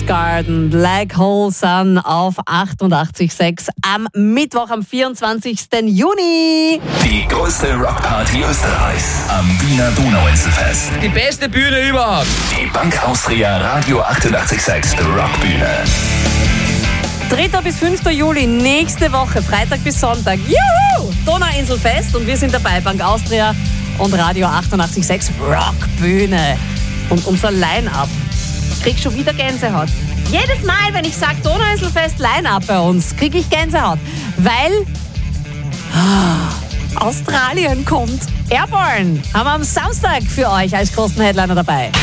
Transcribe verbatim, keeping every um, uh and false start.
Soundgarden, Black Hole Sun auf achtundachtzig Komma sechs am Mittwoch, am vierundzwanzigsten Juni. Die größte Rockparty Österreichs am Wiener Donauinselfest. Die beste Bühne überhaupt. Die Bank Austria Radio achtundachtzig Komma sechs Rockbühne. dritter bis fünfter Juli, nächste Woche, Freitag bis Sonntag. Juhu! Donauinselfest und wir sind dabei, Bank Austria und Radio achtundachtzig Komma sechs Rockbühne. Und unser Line-Up. Krieg schon wieder Gänsehaut. Jedes Mal, wenn ich sage Donauinselfest Line-Up bei uns, kriege ich Gänsehaut. Weil ah, Australien kommt. Airborne haben wir am Samstag für euch als großen Headliner dabei.